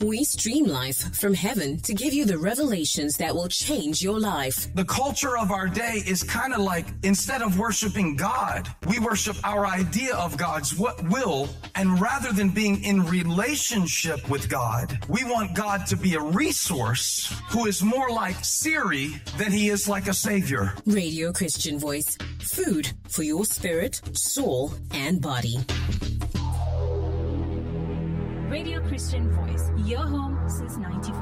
We stream life from heaven to give you the revelations that will change your life. The culture of our day is kind of like, instead of worshiping God, we worship our idea of God's will, and rather than being in relationship with God, we want God to be a resource who is more like Siri than he is like a savior. Radio Christian Voice, food for your spirit, soul, and body. Radio Christian Voice, your home since 94.